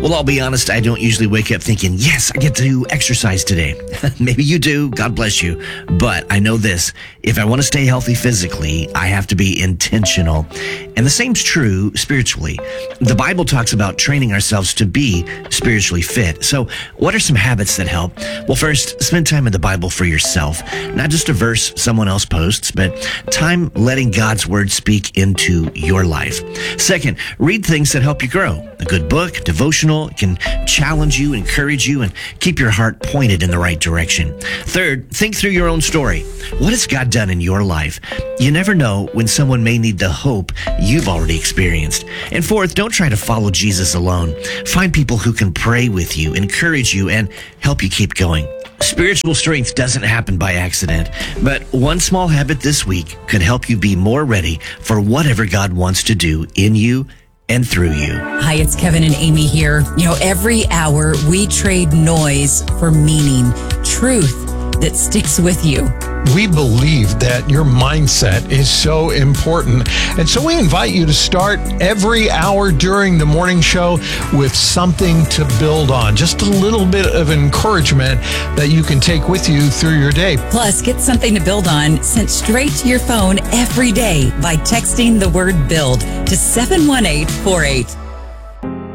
Well, I'll be honest, I don't usually wake up thinking, yes, I get to exercise today. Maybe you do. God bless you. But I know this. If I want to stay healthy physically, I have to be intentional. And the same's true spiritually. The Bible talks about training ourselves to be spiritually fit. So what are some habits that help? Well, first, spend time in the Bible for yourself. Not just a verse someone else posts, but time letting God's word speak into your life. Second, read things that help you grow. A good book, devotional, can challenge you, encourage you, and keep your heart pointed in the right direction. Third, think through your own story. What has God done in your life? You never know when someone may need the hope you've already experienced. And fourth, don't try to follow Jesus alone. Find people who can pray with you, encourage you, and help you keep going. Spiritual strength doesn't happen by accident, but one small habit this week could help you be more ready for whatever God wants to do in you and through you. Hi, it's Kevin and Amy here. Every hour we trade noise for meaning, truth that sticks with you. We believe that your mindset is so important. And so we invite you to start every hour during the morning show with something to build on. Just a little bit of encouragement that you can take with you through your day. Plus, get something to build on sent straight to your phone every day by texting the word BUILD to 71848.